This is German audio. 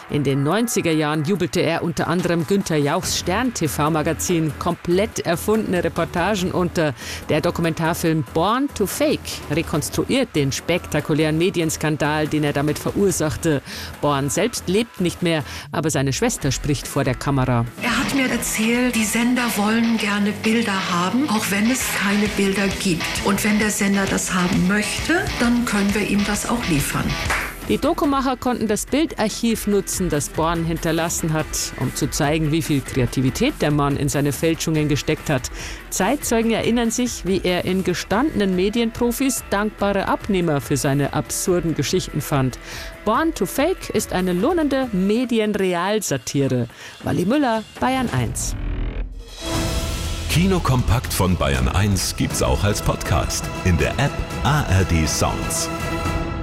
In den 90er Jahren jubelte er unter anderem Günther Jauchs Stern-TV-Magazin komplett erfundene Reportagen unter. Der Dokumentarfilm Born to Fake rekonstruiert den spektakulären Medienskandal, den er damit verursachte. Born selbst lebt nicht mehr, aber seine Schwester spricht vor der Kamera. Er hat mir erzählt, die Sender wollen gerne Bilder haben, auch wenn es keine Bilder gibt. Und wenn der Sender das haben möchte, dann können wir ihm das auch liefern. Die Dokumacher konnten das Bildarchiv nutzen, das Born hinterlassen hat, um zu zeigen, wie viel Kreativität der Mann in seine Fälschungen gesteckt hat. Zeitzeugen erinnern sich, wie er in gestandenen Medienprofis dankbare Abnehmer für seine absurden Geschichten fand. Born to Fake ist eine lohnende Medienrealsatire. Wally Müller, Bayern 1. Kinokompakt von Bayern 1 gibt's auch als Podcast in der App ARD Sounds.